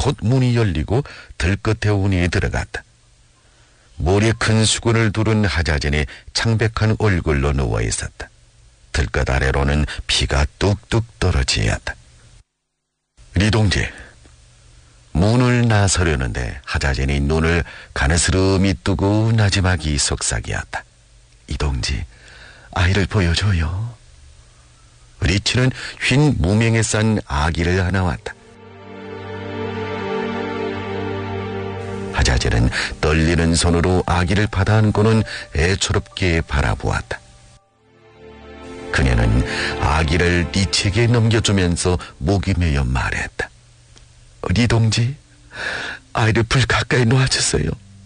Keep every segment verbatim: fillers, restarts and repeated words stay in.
곧 문이 열리고 들끝태운이 들어갔다. 머리에 큰 수건을 두른 하자진이 창백한 얼굴로 누워 있었다. 들끝 아래로는 피가 뚝뚝 떨어지었다. 리동지, 문을 나서려는데 하자진이 눈을 가느스름히 뜨고 나지막이 속삭이었다. 이동지, 아이를 보여줘요. 리치는 흰 무명에 싼 아기를 하나 왔다. 하자진은 떨리는 손으로 아기를 받아 안고는 애처롭게 바라보았다. 그녀는 아기를 리치에게 넘겨주면서 목이 메어 말했다. 리동지, 아이를 불 가까이 놓아주세요.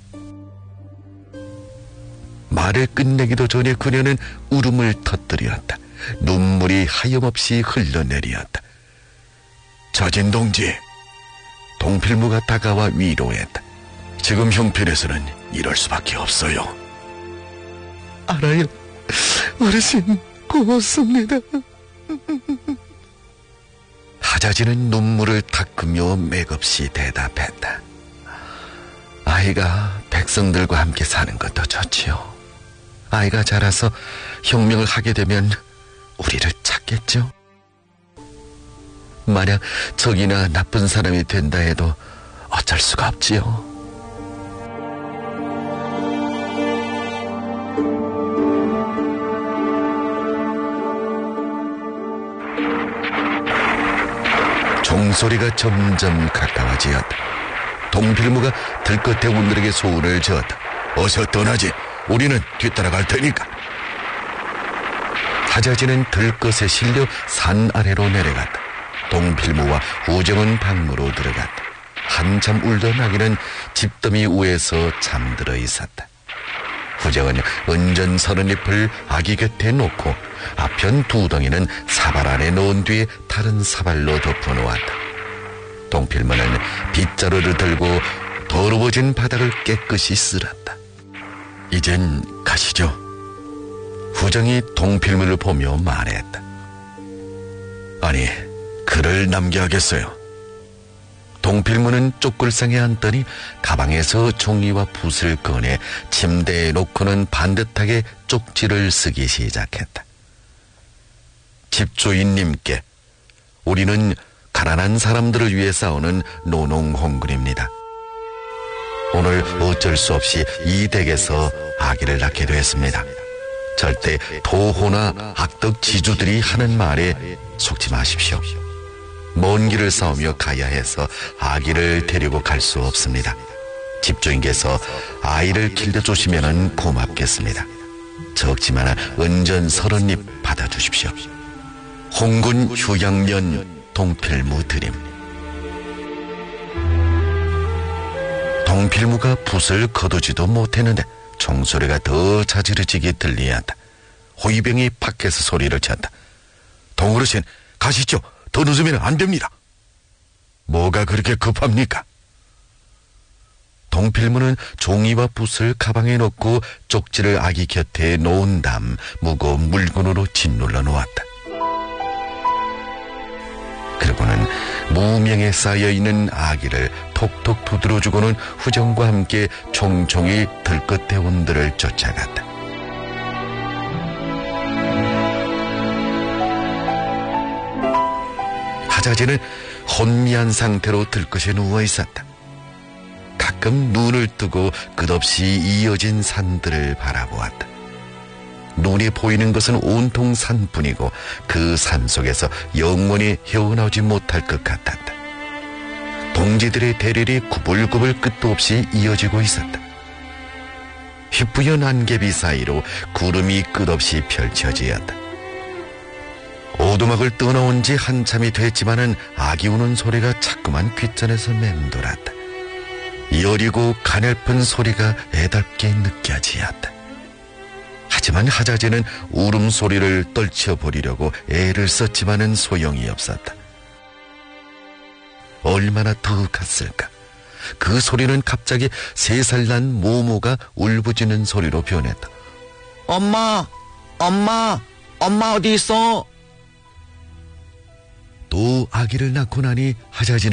말을 끝내기도 전에 그녀는 울음을 터뜨렸다. 눈물이 하염없이 흘러내리었다. 저진 동지, 동필무가 다가와 위로했다. 지금 형편에서는 이럴 수밖에 없어요. 알아요. 어르신 고맙습니다. 하자진은 눈물을 닦으며 맥없이 대답했다. 아이가 백성들과 함께 사는 것도 좋지요. 아이가 자라서 혁명을 하게 되면 우리를 찾겠죠. 만약 적이나 나쁜 사람이 된다 해도 어쩔 수가 없지요. 종소리가 점점 가까워지었다. 동필무가 들끝태운들에게 소원을 지었다. 어서 떠나지. 우리는 뒤따라갈 테니까. 하자진은 들것에 실려 산 아래로 내려갔다. 동필무와 후정은 방으로 들어갔다. 한참 울던 아기는 집더미 위에서 잠들어 있었다. 후정은 은전 서른 잎을 아기 곁에 놓고 아편 두 덩이는 사발 안에 넣은 뒤에 다른 사발로 덮어놓았다. 동필무는 빗자루를 들고 더러워진 바닥을 깨끗이 쓸었다. 이젠 가시죠. 후정이 동필무를 보며 말했다. 아니, 글을 남겨야겠어요. 동필무는 쪽글상에 앉더니 가방에서 종이와 붓을 꺼내 침대에 놓고는 반듯하게 쪽지를 쓰기 시작했다. 집주인님께, 우리는 가난한 사람들을 위해 싸우는 노농홍군입니다. 오늘 어쩔 수 없이 이 댁에서 아기를 낳게 되었습니다. 절대 도호나 악덕 지주들이 하는 말에 속지 마십시오. 먼 길을 싸우며 가야 해서 아기를 데리고 갈 수 없습니다. 집주인께서 아이를 길러주시면 고맙겠습니다. 적지만 은전 서른 잎 받아주십시오. 홍군 휴양면 동필무 드림. 동필무가 붓을 거두지도 못했는데 종소리가 더 자지러지게 들리었다. 호위병이 밖에서 소리를 쳤다. 동어르신, 가시죠. 더 늦으면 안 됩니다. 뭐가 그렇게 급합니까? 동필무는 종이와 붓을 가방에 넣고 쪽지를 아기 곁에 놓은 다음 무거운 물건으로 짓눌러 놓았다. 그러고는 무명에 쌓여있는 아기를 톡톡 두드려주고는 후정과 함께 총총히 들끝태운들을 쫓아갔다. 하자진은 혼미한 상태로 들것에 누워 있었다. 가끔 눈을 뜨고 끝없이 이어진 산들을 바라보았다. 눈에 보이는 것은 온통 산뿐이고 그 산 속에서 영원히 헤어나오지 못할 것 같았다. 동지들의 대열이 구불구불 끝도 없이 이어지고 있었다. 휘뿌연 안개비 사이로 구름이 끝없이 펼쳐지었다. 오두막을 떠나온 지 한참이 됐지만은 아기 우는 소리가 자꾸만 귓전에서 맴돌았다. 여리고 가냘픈 소리가 애답게 느껴지었다. 하지만 하자진은 울음소리를 떨쳐버리려고 애를 썼지만은 소용이 없었다. 얼마나 더 갔을까? 그 소리는 갑자기 세 살 난 모모가 울부짖는 소리로 변했다. 엄마! 엄마! 엄마 어디 있어? 또 아기를 낳고 나니 하자진은